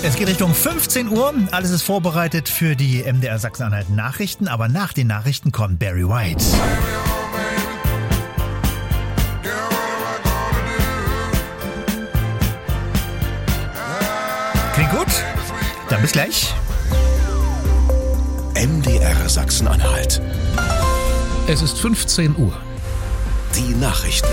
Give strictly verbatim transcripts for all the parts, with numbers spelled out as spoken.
Es geht Richtung fünfzehn Uhr. Alles ist vorbereitet für die M D R Sachsen-Anhalt Nachrichten. Aber nach den Nachrichten kommt Barry White. Klingt gut? Dann bis gleich. M D R Sachsen-Anhalt. Es ist fünfzehn Uhr. Die Nachrichten.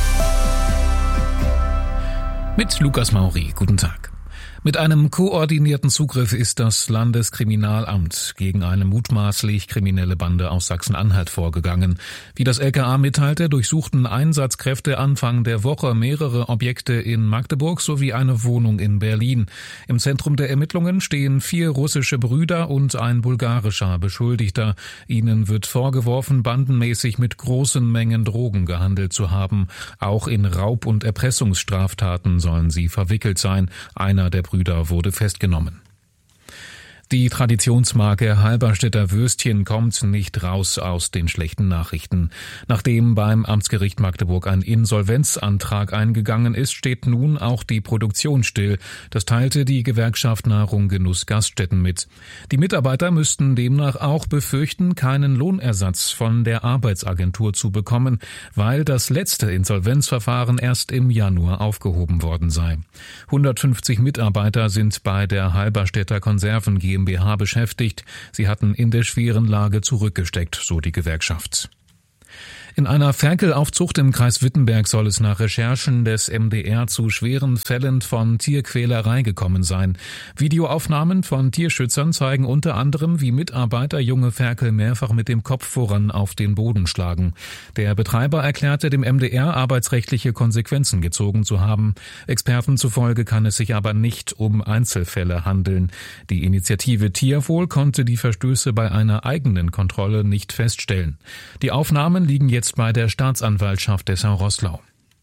Mit Lukas Mauri. Guten Tag. Mit einem koordinierten Zugriff ist das Landeskriminalamt gegen eine mutmaßlich kriminelle Bande aus Sachsen-Anhalt vorgegangen. Wie das L K A mitteilte, durchsuchten Einsatzkräfte Anfang der Woche mehrere Objekte in Magdeburg sowie eine Wohnung in Berlin. Im Zentrum der Ermittlungen stehen vier russische Brüder und ein bulgarischer Beschuldigter. Ihnen wird vorgeworfen, bandenmäßig mit großen Mengen Drogen gehandelt zu haben. Auch in Raub- und Erpressungsstraftaten sollen sie verwickelt sein. Einer der Brüder wurde festgenommen. Die Traditionsmarke Halberstädter Würstchen kommt nicht raus aus den schlechten Nachrichten. Nachdem beim Amtsgericht Magdeburg ein Insolvenzantrag eingegangen ist, steht nun auch die Produktion still. Das teilte die Gewerkschaft Nahrung Genuss Gaststätten mit. Die Mitarbeiter müssten demnach auch befürchten, keinen Lohnersatz von der Arbeitsagentur zu bekommen, weil das letzte Insolvenzverfahren erst im Januar aufgehoben worden sei. hundertfünfzig Mitarbeiter sind bei der Halberstädter Konserven GmbH beschäftigt. Sie hatten in der schweren Lage zurückgesteckt, so die Gewerkschaft. In einer Ferkelaufzucht im Kreis Wittenberg soll es nach Recherchen des M D R zu schweren Fällen von Tierquälerei gekommen sein. Videoaufnahmen von Tierschützern zeigen unter anderem, wie Mitarbeiter junge Ferkel mehrfach mit dem Kopf voran auf den Boden schlagen. Der Betreiber erklärte dem M D R, arbeitsrechtliche Konsequenzen gezogen zu haben. Experten zufolge kann es sich aber nicht um Einzelfälle handeln. Die Initiative Tierwohl konnte die Verstöße bei einer eigenen Kontrolle nicht feststellen. Die Aufnahmen liegen jetzt bei der Staatsanwaltschaft Dessau-Roßlau.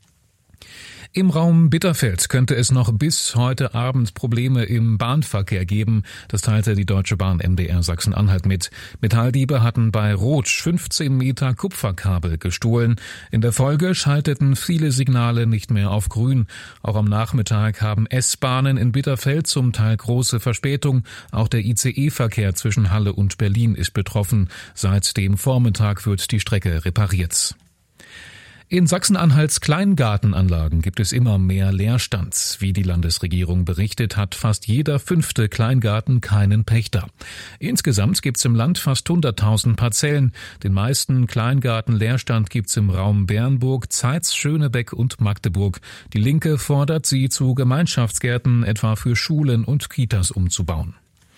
Im Raum Bitterfeld könnte es noch bis heute Abend Probleme im Bahnverkehr geben. Das teilte die Deutsche Bahn M D R Sachsen-Anhalt mit. Metalldiebe hatten bei Rotsch fünfzehn Meter Kupferkabel gestohlen. In der Folge schalteten viele Signale nicht mehr auf grün. Auch am Nachmittag haben S-Bahnen in Bitterfeld zum Teil große Verspätung. Auch der I C E-Verkehr zwischen Halle und Berlin ist betroffen. Seit dem Vormittag wird die Strecke repariert. In Sachsen-Anhalts Kleingartenanlagen gibt es immer mehr Leerstand. Wie die Landesregierung berichtet, hat fast jeder fünfte Kleingarten keinen Pächter. Insgesamt gibt es im Land fast hunderttausend Parzellen. Den meisten Kleingartenleerstand gibt es im Raum Bernburg, Zeitz, Schönebeck und Magdeburg. Die Linke fordert, sie zu Gemeinschaftsgärten, etwa für Schulen und Kitas, umzubauen.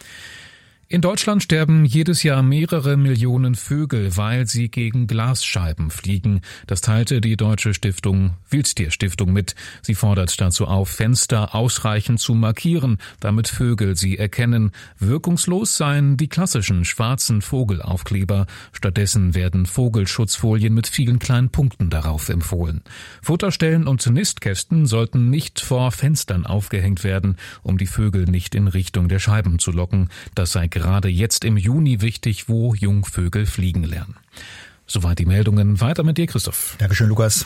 In Deutschland sterben jedes Jahr mehrere Millionen Vögel, weil sie gegen Glasscheiben fliegen. Das teilte die deutsche Stiftung Wildtierstiftung mit. Sie fordert dazu auf, Fenster ausreichend zu markieren, damit Vögel sie erkennen. Wirkungslos seien die klassischen schwarzen Vogelaufkleber. Stattdessen werden Vogelschutzfolien mit vielen kleinen Punkten darauf empfohlen. Futterstellen und Nistkästen sollten nicht vor Fenstern aufgehängt werden, um die Vögel nicht in Richtung der Scheiben zu locken. Das sei gerade jetzt im Juni wichtig, wo Jungvögel fliegen lernen. Soweit die Meldungen. Weiter mit dir, Christoph. Dankeschön, Lukas.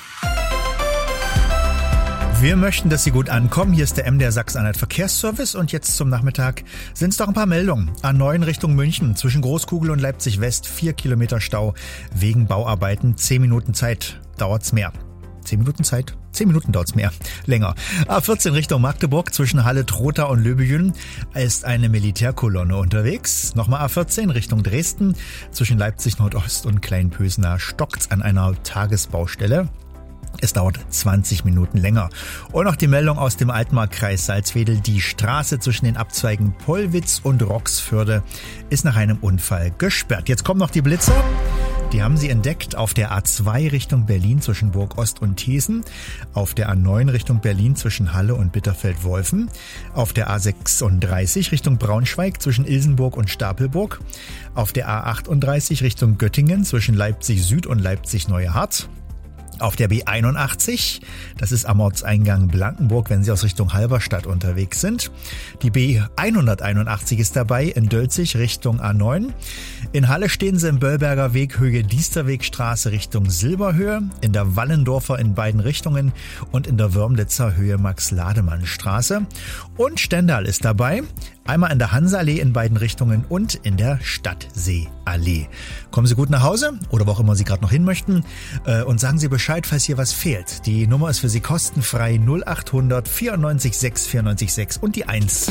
Wir möchten, dass Sie gut ankommen. Hier ist der M D R Sachsen-Anhalt Verkehrsservice und jetzt zum Nachmittag sind es doch ein paar Meldungen. A neun Richtung München, zwischen Großkugel und Leipzig West, vier Kilometer Stau wegen Bauarbeiten. Zehn Minuten Zeit dauert's mehr. Zehn Minuten Zeit? Zehn Minuten dauert's mehr. Länger. A vierzehn Richtung Magdeburg, zwischen Halle, Trotha und Löbejün ist eine Militärkolonne unterwegs. Nochmal A vierzehn Richtung Dresden, zwischen Leipzig Nordost und Kleinpösner stockt's an einer Tagesbaustelle. Es dauert zwanzig Minuten länger. Und noch die Meldung aus dem Altmarkkreis Salzwedel. Die Straße zwischen den Abzweigen Pollwitz und Roxförde ist nach einem Unfall gesperrt. Jetzt kommen noch die Blitzer. Die haben sie entdeckt auf der A zwei Richtung Berlin zwischen Burg Ost und Thesen, auf der A neun Richtung Berlin zwischen Halle und Bitterfeld-Wolfen, auf der A sechsunddreißig Richtung Braunschweig zwischen Ilsenburg und Stapelburg, auf der A achtunddreißig Richtung Göttingen zwischen Leipzig Süd und Leipzig Neue Hart, Auf der B einundachtzig, das ist am Ortseingang Blankenburg, wenn Sie aus Richtung Halberstadt unterwegs sind. Die B hunderteinundachtzig ist dabei in Dölzig Richtung A neun. In Halle stehen Sie im Böllberger Weg Höhe Diesterwegstraße Richtung Silberhöhe, in der Wallendorfer in beiden Richtungen und in der Würmlitzer Höhe Max-Lademann-Straße. Und Stendal ist dabei, einmal in der Hansallee in beiden Richtungen und in der Stadtseeallee. Kommen Sie gut nach Hause oder wo auch immer Sie gerade noch hin möchten und sagen Sie Bescheid, falls hier was fehlt. Die Nummer ist für Sie kostenfrei null achthundert vierundneunzig sechs vierundneunzig sechs und die eins.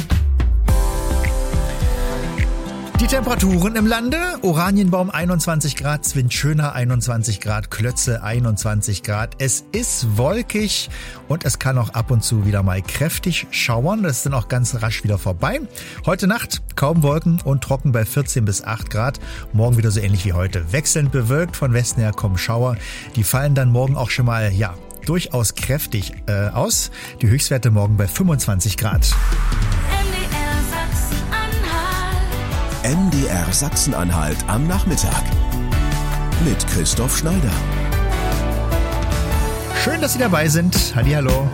Die Temperaturen im Lande: Oranienbaum einundzwanzig Grad, Zwintschöna einundzwanzig Grad, Klötze einundzwanzig Grad. Es ist wolkig und es kann auch ab und zu wieder mal kräftig schauern. Das ist dann auch ganz rasch wieder vorbei. Heute Nacht kaum Wolken und trocken bei vierzehn bis acht Grad. Morgen wieder so ähnlich wie heute. Wechselnd bewölkt, von Westen her kommen Schauer. Die fallen dann morgen auch schon mal, ja, durchaus kräftig äh, aus. Die Höchstwerte morgen bei fünfundzwanzig Grad. M D R Sachsen-Anhalt am Nachmittag mit Christoph Schneider. Schön, dass Sie dabei sind. Hallihallo.